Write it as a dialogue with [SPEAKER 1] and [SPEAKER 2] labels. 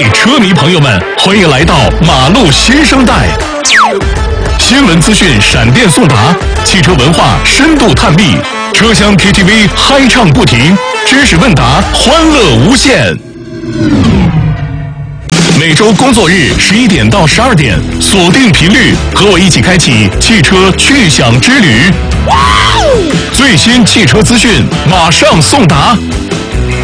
[SPEAKER 1] 车迷朋友们，欢迎来到马路新生代。新闻资讯闪电送达，汽车文化深度探秘，车厢 KTV 嗨唱不停，知识问答欢乐无限。每周工作日11点到12点，锁定频率，和我一起开启汽车趣享之旅。最新汽车资讯马上送达，